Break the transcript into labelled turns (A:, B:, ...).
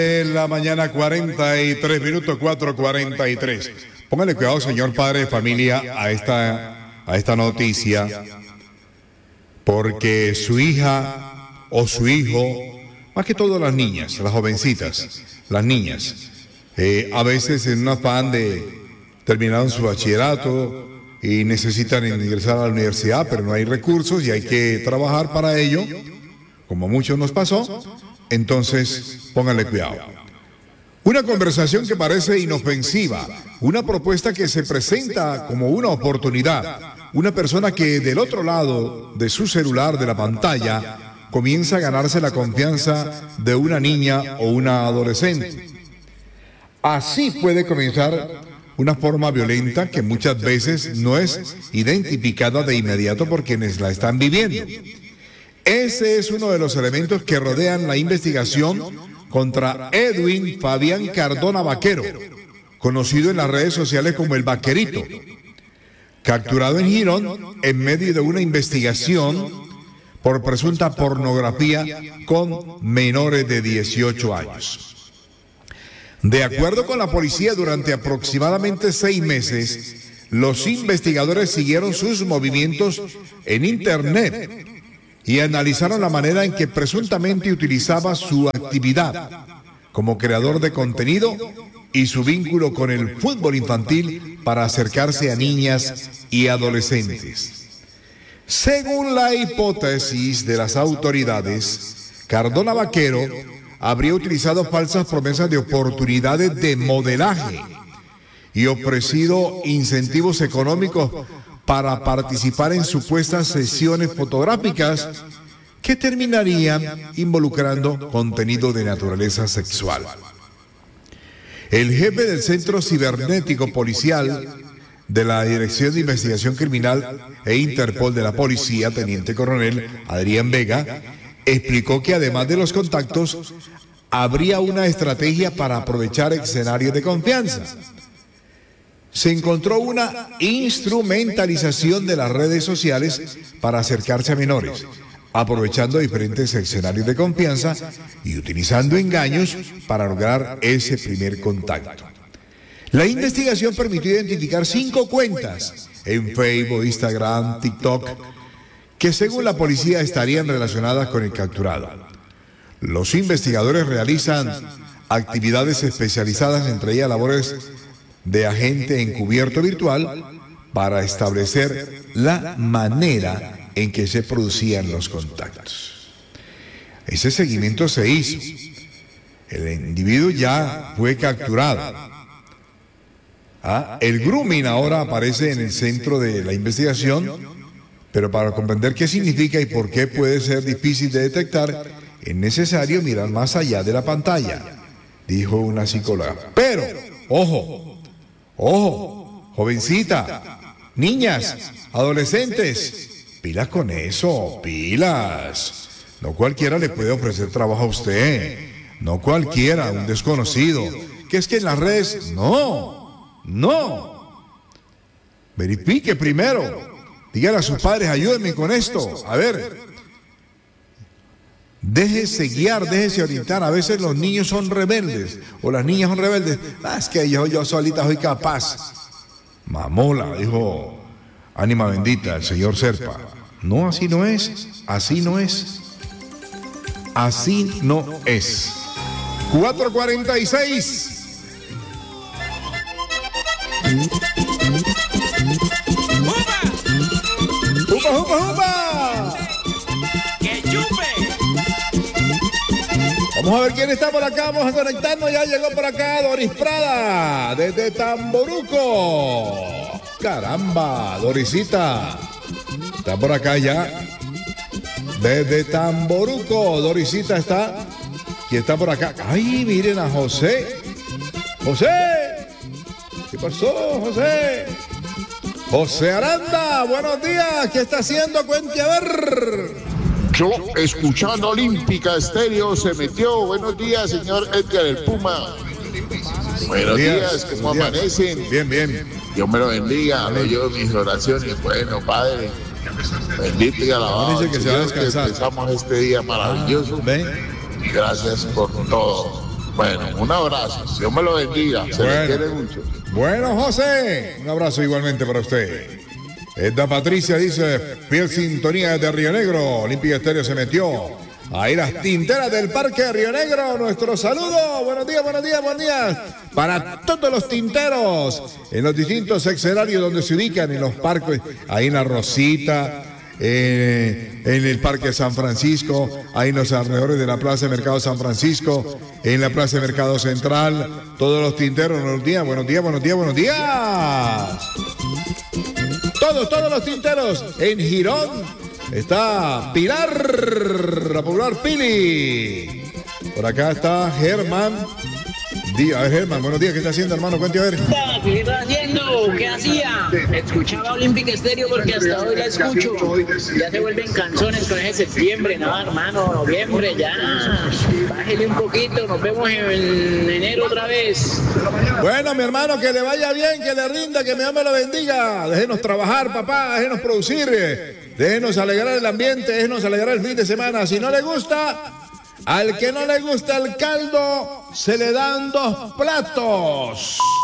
A: La mañana 43 minutos, 4:43. Póngale cuidado, señor padre de familia, a esta noticia, porque su hija o su hijo, más que todo las niñas, las jovencitas, las niñas, a veces en un afán de terminar su bachillerato y necesitan ingresar a la universidad, pero no hay recursos y hay que trabajar para ello, como a muchos nos pasó. Entonces, pónganle cuidado. Una conversación que parece inofensiva, una propuesta que se presenta como una oportunidad, una persona que del otro lado de su celular, de la pantalla, comienza a ganarse la confianza de una niña o una adolescente. Así puede comenzar una forma violenta que muchas veces no es identificada de inmediato por quienes la están viviendo. Ese es uno de los elementos que rodean la investigación contra Edwin Fabián Cardona Vaquero, conocido en las redes sociales como el Vaquerito, capturado en Girón en medio de una investigación por presunta pornografía con menores de 18 años. De acuerdo con la policía, durante aproximadamente 6 meses, los investigadores siguieron sus movimientos en Internet y analizaron la manera en que presuntamente utilizaba su actividad como creador de contenido y su vínculo con el fútbol infantil para acercarse a niñas y adolescentes. Según la hipótesis de las autoridades, Cardona Vaquero habría utilizado falsas promesas de oportunidades de modelaje y ofrecido incentivos económicos para participar en supuestas sesiones fotográficas que terminarían involucrando contenido de naturaleza sexual. El jefe del Centro Cibernético Policial de la Dirección de Investigación Criminal e Interpol de la Policía, Teniente Coronel Adrián Vega, explicó que además de los contactos, habría una estrategia para aprovechar escenarios de confianza. Se encontró una instrumentalización de las redes sociales para acercarse a menores, aprovechando diferentes escenarios de confianza y utilizando engaños para lograr ese primer contacto. La investigación permitió identificar 5 cuentas en Facebook, Instagram, TikTok, que según la policía estarían relacionadas con el capturado. Los investigadores realizan actividades especializadas, entre ellas labores de agente encubierto virtual, para establecer la manera en que se producían los contactos. Ese seguimiento se hizo. El individuo ya fue capturado. El grooming ahora aparece en el centro de la investigación, pero para comprender qué significa y por qué puede ser difícil de detectar, es necesario mirar más allá de la pantalla, dijo una psicóloga. Pero, ojo, jovencita, niñas, adolescentes, pilas con eso, pilas. No cualquiera le puede ofrecer trabajo a usted, no cualquiera, un desconocido, que es que en las redes, no. Verifique primero, dígale a sus padres, ayúdenme con esto, a ver. Déjese guiar, déjese orientar. A veces los niños son rebeldes o las niñas son rebeldes. Es que yo solita soy capaz. Mamola, dijo ánima bendita el señor Serpa. No, así no es. Así no es. Así no es. 4:46. ¡Upa!
B: ¡Que chupe!
A: Vamos a ver quién está por acá, vamos a conectarnos, ya llegó por acá Doris Prada, desde Tamboruco. Caramba, Dorisita, está por acá ya, desde Tamboruco, Dorisita está, y está por acá. Ay, miren a José, ¿qué pasó, José? José Aranda, buenos días, ¿qué está haciendo? Cuente a ver.
C: Yo, escuchando Olímpica Estéreo, se metió. Buenos días, señor Edgar el Puma. Buenos días, ¿cómo amanecen?
A: Bien.
C: Dios me lo bendiga, lo yo mis oraciones. Bueno, Padre, bendito y alabado
A: que
C: Señor, que empezamos este día maravilloso. Gracias por todo. Bueno, un abrazo. Dios me lo bendiga. Se le quiere mucho.
A: Bueno, José, un abrazo igualmente para usted. Edda Patricia dice, fiel sintonía de Río Negro. Olímpica Estéreo se metió. Ahí las tinteras del Parque de Río Negro, nuestro saludo. Buenos días, buenos días, buenos días. Para todos los tinteros en los distintos escenarios donde se ubican en los parques, ahí en La Rosita, en el Parque San Francisco, ahí en los alrededores de la Plaza de Mercado San Francisco, en la Plaza de Mercado Central, todos los tinteros, buenos días, buenos días, buenos días, buenos días. Todos los tinteros en Girón. Está Pilar, la popular Pili. Por acá está Germán. A ver, Germán, buenos días. ¿Qué está haciendo, hermano? Cuente a ver.
B: ¿Qué está haciendo? ¿Qué hacía? Escuchaba Olímpica Estéreo porque hasta hoy la escucho. Ya se vuelven canciones con ese septiembre, no, hermano, noviembre, ya. Bájele un poquito, nos vemos en enero otra vez.
A: Bueno, mi hermano, que le vaya bien, que le rinda, que mi Dios me lo bendiga. Déjenos trabajar, papá, déjenos producir. Déjenos alegrar el ambiente, déjenos alegrar el fin de semana. Si no le gusta, al que no le gusta el caldo, se le dan 2 platos.